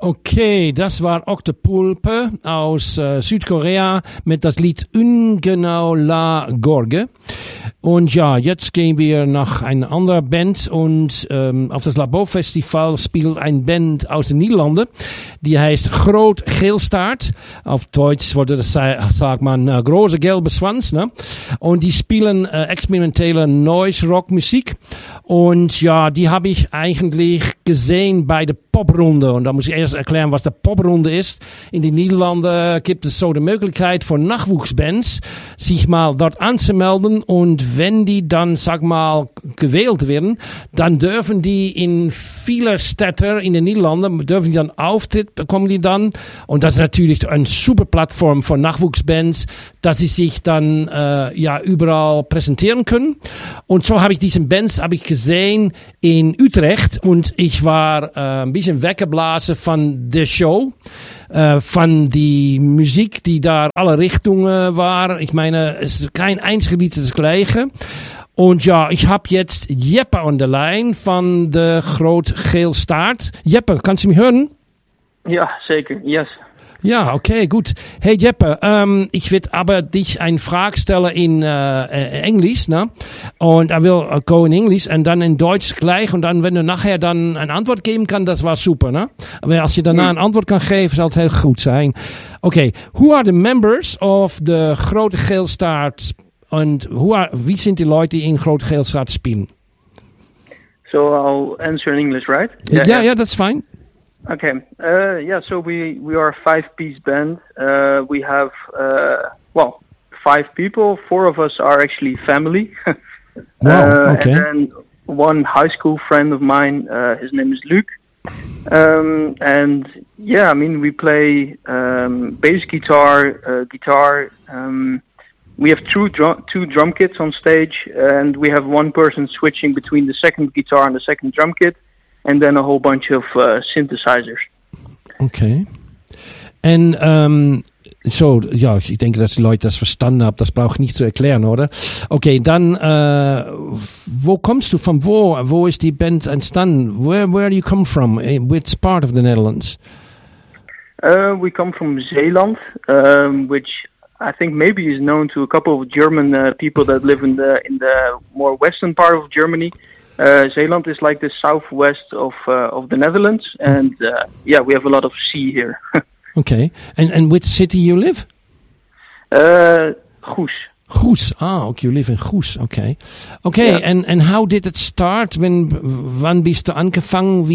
Okay, das war Octopulpe aus Südkorea mit das Lied Ungenau La Gorge. Und ja, jetzt gehen wir nach einer anderen Band und auf das Labo Festival spielt ein Band aus den Niederlanden, die heißt Groot Geelstaart. Auf Deutsch würde das sagt man große gelbe Schwanz, ne? Und die spielen experimentelle Noise Rock Musik. Und ja, die habe ich eigentlich gesehen bei der Poprunde. Und da muss ich erst erklären, was der Poprunde ist. In den Niederlanden gibt es so die Möglichkeit für Nachwuchsbands, sich mal dort anzumelden. Und wenn die dann, sag mal, gewählt werden, dann dürfen die in viele Städte in den Niederlanden, dürfen die dann Auftritt bekommen die dann. Und das ist natürlich eine super Plattform für Nachwuchsbands, dass sie sich dann ja überall präsentieren können. Und so habe ich diesen Bands gesehen in Utrecht und ich war ein bisschen weggeblasen von der Show, von die Musik, die da alle Richtungen war. Ich meine, es ist kein einziges Lied das gleiche. Und ja, ich habe jetzt Jeppe an der Line von der Groot Geelstaart. Jeppe, kannst du mich hören? Ja, zeker. Yes. Ja, okay, gut. Hey Jeppe, ich werde aber dich eine Frage stellen in Englisch, ne? Und I will go in English und dann in Deutsch gleich und dann, wenn du nachher dann eine Antwort geben kannst, das war super, ne? Aber als je daarna eine Antwort kan geven, zal het heel goed zijn. Okay, who are the members of the Grote Geelstaart and wie sind die Leute, die in Grote Geelstaart spielen? So I'll answer in English, right? Yeah, that's fine. Okay. So we are a 5-piece band. We have 5 people. 4 of us are actually family. Wow. Okay. And then one high school friend of mine. His name is Luc. And yeah, I mean we play bass guitar, guitar. We have two drum kits on stage, and we have one person switching between the second guitar and the second drum kit. And then a whole bunch of synthesizers. Okay. En so, ja, ich denke, dass die Leute das verstanden haben. Das brauche ich nicht zu erklären, oder? Okay, dann, wo kommst du von wo? Wo ist die Band entstanden? Where do you come from? Which part of the Netherlands? We come from Zeeland, which I think maybe is known to a couple of German people that live in the more western part of Germany. Zeeland is like the southwest of the Netherlands, and we have a lot of sea here. Okay, and which city you live? Goes. Goes. Ah, okay, you live in Goes. Okay, yeah. And how did it start? Wann bist du angefangen?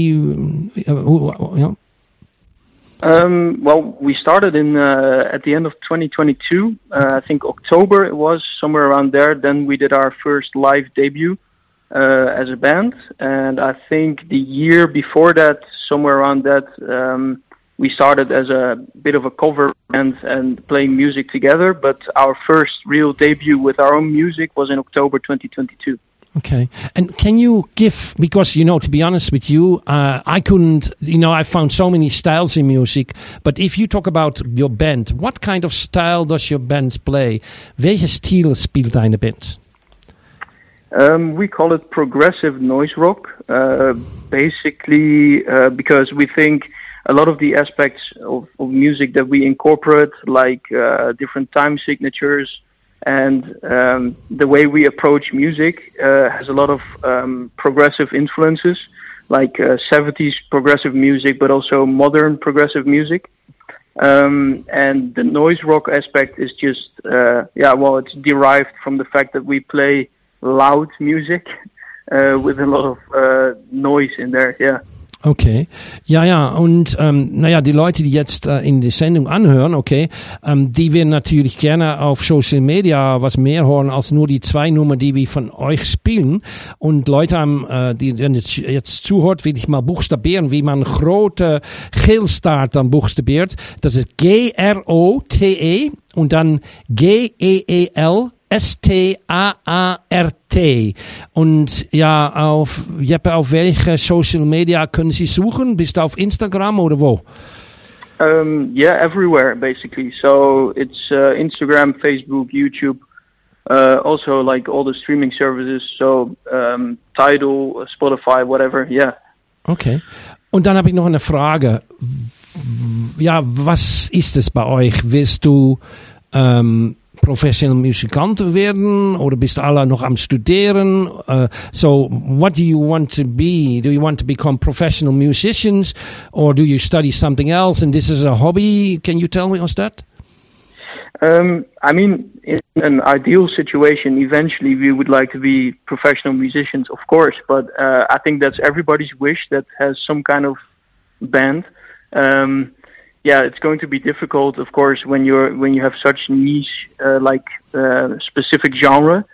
Well, we started at the end of 2022. I think October it was, somewhere around there. Then we did our first live debut. As a band, and I think the year before that, somewhere around that, we started as a bit of a cover band and playing music together, but our first real debut with our own music was in October 2022. Okay. And can you give, because, to be honest with you, I couldn't, I found so many styles in music, but if you talk about your band, what kind of style does your band play? Welche Stil spielt deine Band? We call it progressive noise rock, basically because we think a lot of the aspects of music that we incorporate, like different time signatures and the way we approach music, has a lot of progressive influences, like 70s progressive music, but also modern progressive music. And the noise rock aspect is just, it's derived from the fact that we play loud music with a lot of noise in there, yeah. Okay, ja, und die Leute, die jetzt in die Sendung anhören, okay, die werden natürlich gerne auf Social Media was mehr hören als nur die 2 Nummern, die wir von euch spielen. Und Leute haben, die jetzt zuhört, will ich mal buchstabieren, wie man Grote Geelstaart dann buchstabiert. Das ist Grote und dann Geel. Staart. Und ja, auf welche Social Media können Sie suchen? Bist du auf Instagram oder wo? Everywhere basically. So it's Instagram, Facebook, YouTube, also like all the streaming services. So Tidal, Spotify, whatever. Yeah. Okay. Und dann habe ich noch eine Frage. Ja, was ist es bei euch? Willst du professional Musikant werden oder bist du alle noch am Studieren? So, what do you want to be? Do you want to become professional musicians or do you study something else and this is a hobby? Can you tell me on that? I mean, in an ideal situation, eventually we would like to be professional musicians, of course, but I think that's everybody's wish that has some kind of band. Yeah, it's going to be difficult, of course, when you have such niche specific genre.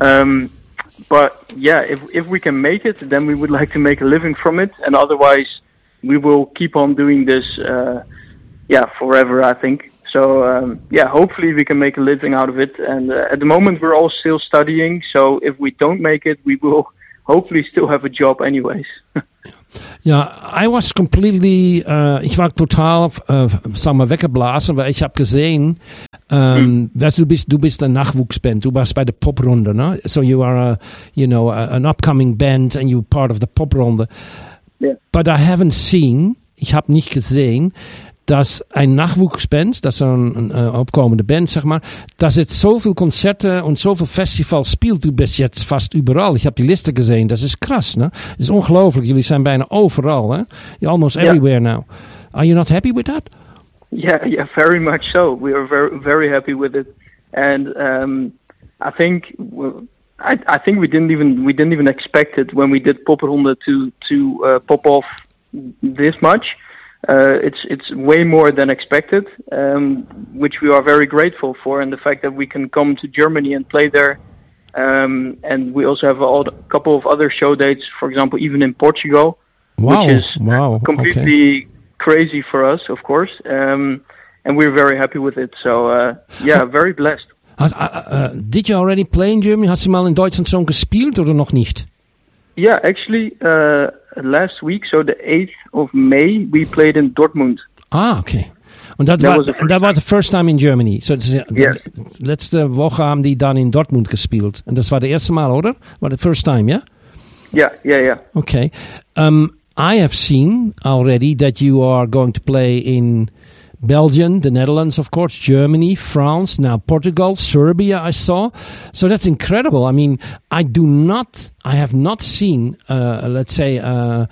But yeah, if we can make it, then we would like to make a living from it, and otherwise we will keep on doing this, forever, I think. So hopefully we can make a living out of it. And at the moment we're all still studying, so if we don't make it, we will hopefully still have a job anyways. Ja, I was completely, ich war total, sagen wir, weggeblasen, weil ich habe gesehen, weißt du, du bist eine Nachwuchsband, du warst bei der Poprunde, ne? So you are, an upcoming band and you're part of the Poprunde. Yeah. But I haven't seen, ich habe nicht gesehen, dass ein Nachwuchsband, das ist eine opkomende Band, zeg maar, dass jetzt zoveel Konzerte und zoveel Festivals spielt du bis jetzt fast überall. Ich habe die Liste gesehen, das ist krass, ne? Das ist ongelooflijk, jullie zijn bijna overal, hè? You're almost everywhere now. Are you not happy with that? Yeah, very much so. We are very, very happy with it. And I think we didn't even expect it when we did Popronde to pop off this much. It's way more than expected, which we are very grateful for, and the fact that we can come to Germany and play there. And we also have a couple of other show dates, for example, even in Portugal, which is completely crazy for us, of course. And we're very happy with it. So, very blessed. Did you already play in Germany? Hast du mal in Deutschland schon gespielt oder noch nicht? Yeah, actually, last week, so the 8th of May, we played in Dortmund. Ah, okay. Und that was the first time in Germany. So letzte Woche haben die dann in Dortmund gespielt. Und das war das erste Mal, oder? War the first time, yeah? Yeah. Okay. I have seen already that you are going to play in Belgium, the Netherlands, of course, Germany, France, now Portugal, Serbia, I saw. So that's incredible. I mean, I have not seen, let's say, an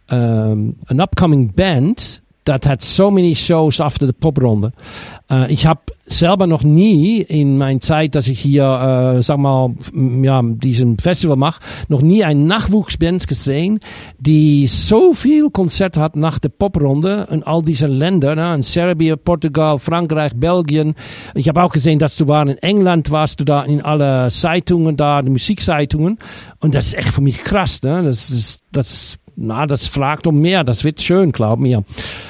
upcoming band that had so many shows after the Popronde. Ich habe selber noch nie in meiner Zeit, dass ich hier, diesen Festival mache, noch nie eine Nachwuchsband gesehen, die so viel Konzerte hat nach der Popronde in all diesen Ländern, in Serbien, Portugal, Frankreich, Belgien. Ich habe auch gesehen, dass du in England warst, du da in alle Zeitungen da, die Musikzeitungen. Und das ist echt für mich krass, ne? Das fragt mehr, das wird schön, glaub mir.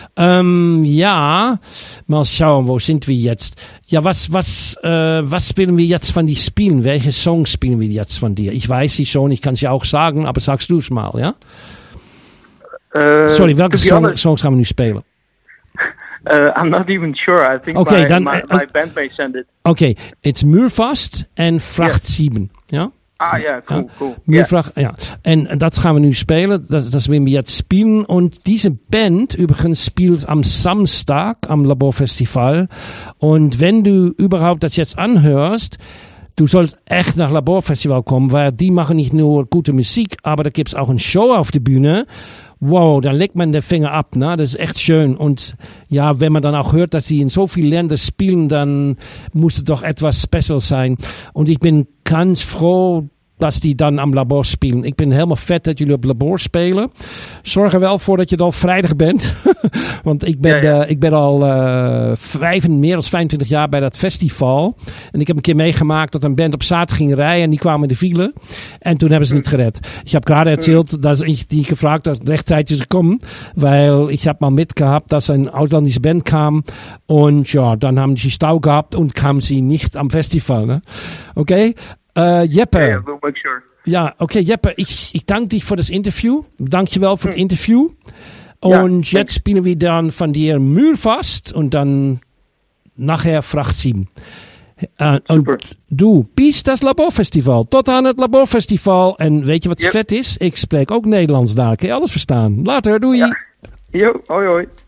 Mal schauen, wo sind wir jetzt? Ja, was spielen wir jetzt von dir spielen? Welche Songs spielen wir jetzt von dir? Ich weiß sie schon, ich kann sie auch sagen, aber sagst du es mal, ja? Sorry, welche Songs gaan we nu spelen? I'm not even sure. I think my bandmate sent it. Okay, it's Muurvast en Vracht 7, ja? Ah ja, cool. Ja. En dat gaan we nu spelen. Dat willen we jetzt spielen. Und diese Band übrigens spielt am Samstag am Laborfestival. Und wenn du überhaupt das jetzt anhörst, du sollst echt nach Laborfestival kommen, weil die machen nicht nur gute Musik, aber da gibt's auch eine Show auf der Bühne. Wow, dann legt man den Finger ab, ne? Das ist echt schön. Und ja, wenn man dann auch hört, dass sie in so vielen Ländern spielen, dann muss es doch etwas special sein. Und ich bin ganz froh, dass die dan am Labor spelen. Ik ben helemaal vet dat jullie op Labor spelen. Zorg er wel voor dat je het al vrijdag bent. Want ik ben al meer dan 25 jaar bij dat festival. En ik heb een keer meegemaakt dat een band op zaterdag ging rijden en die kwamen in de file. En toen hebben ze niet gered. Ich habe gerade erzählt, dass ich die gefragt habe, rechtzeitig zu kommen, weil ich habe mal mitgehabt, dass ein ausländische Band kam und ja, dann haben die Stau gehabt und kamen sie nicht am Festival. Ne? Okay? Jeppe. Yeah, we'll make sure. Ja, okay, Jeppe, ich danke dich für das Interview. Dankjewel für das Interview. Und jetzt spielen wir dann von dir Muurvast und dann nachher Vracht 7. Und du, bis das Laborfestival. Tot aan het Laborfestival. En weet je wat vet is? Ik spreek ook Nederlands daar. Kun je alles verstaan. Later, doei. Ja. Jo, hoi hoi.